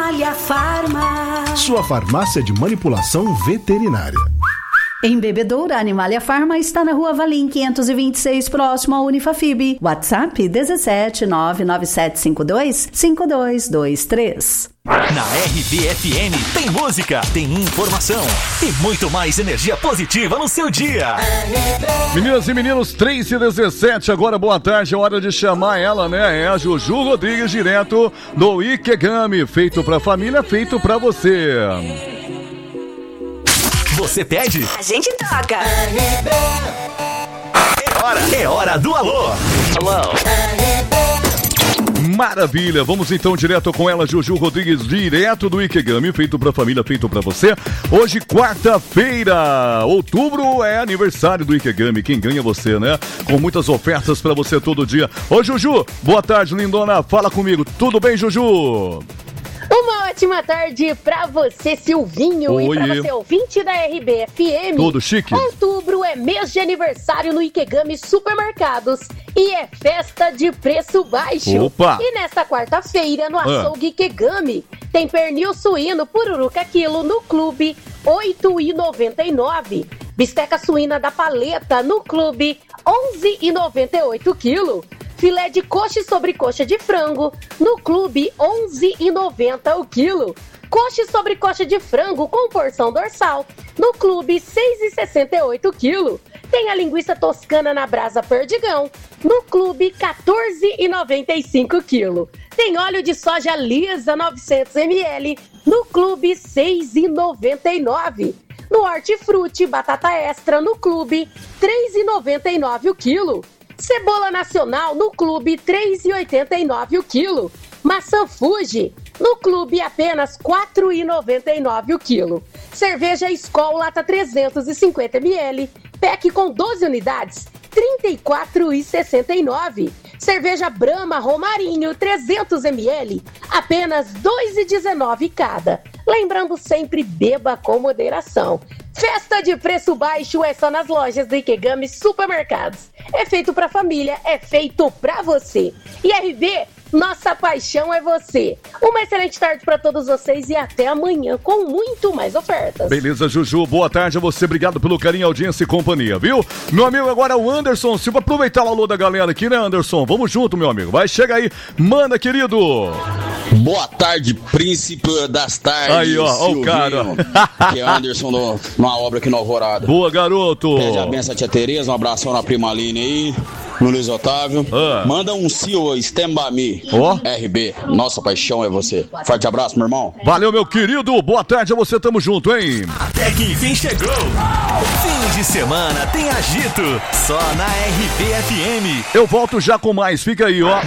Animalia Farma. Sua farmácia de manipulação veterinária. Em Bebedouro, a Animalia Farma está na Rua Valim 526, próximo ao Unifafib. WhatsApp 17 99752 5223. Na RBFM tem música, tem informação e muito mais energia positiva no seu dia. Meninas e meninos, 3h17, agora boa tarde, é hora de chamar ela, né? É a Juju Rodrigues, direto do Ikegami, feito pra família, feito pra você. Você pede? A gente toca. É hora do alô. Alô. Maravilha, vamos então direto com ela, Juju Rodrigues, direto do Ikegami, feito pra família, feito pra você. Hoje, quarta-feira, outubro, é aniversário do Ikegami, quem ganha você, né? Com muitas ofertas pra você todo dia. Ô Juju, boa tarde, lindona, fala comigo, tudo bem, Juju? Uma ótima tarde pra você, Silvinho. Oi. E pra você, ouvinte da RBFM. Tudo chique? Outubro é mês de aniversário no Ikegami Supermercados e é festa de preço baixo. Opa! E nesta quarta-feira, no açougue Ikegami, tem pernil suíno pururuca quilo no clube, R$ 8,99. Bisteca suína da paleta no clube, R$ 11,98 quilo. Filé de coxa e sobrecoxa de frango, no clube, R$ 11,90 o quilo. Coxa e sobrecoxa de frango com porção dorsal, no clube, R$ 6,68 o quilo. Tem a linguiça toscana na brasa Perdigão, no clube, R$ 14,95 o quilo. Tem óleo de soja lisa 900 ml, no clube, R$ 6,99. No hortifruti, batata extra, no clube, R$ 3,99 o quilo. Cebola nacional no clube, R$ 3,89 o quilo. Maçã Fuji no clube, apenas R$ 4,99 o quilo. Cerveja Skol lata 350 ml, pack com 12 unidades, R$ 34,69. Cerveja Brahma Romarinho 300 ml, apenas R$ 2,19 cada. Lembrando sempre, beba com moderação. Festa de preço baixo é só nas lojas do Ikegami Supermercados. É feito pra família, é feito pra você. E RB, nossa paixão é você. Uma excelente tarde pra todos vocês e até amanhã com muito mais ofertas. Beleza, Juju, boa tarde a você, obrigado pelo carinho, audiência e companhia, viu? Meu amigo, agora é o Anderson Silva, aproveitar o alô da galera aqui, né, Anderson? Vamos junto, meu amigo, vai, chega aí, manda, querido. Boa tarde, príncipe das tardes. Aí, ó o cara. Que é Anderson numa obra aqui no Alvorada. Boa, garoto. Pede a benção a tia Tereza, um abração na prima Aline aí, no Luiz Otávio. Manda um CEO, Stand By Me. RB, nossa paixão é você. Forte abraço, meu irmão. Valeu, meu querido, boa tarde a você, tamo junto, hein? Até que enfim chegou. Fim de semana tem agito, só na RBFM. Eu volto já com mais, fica aí, ó.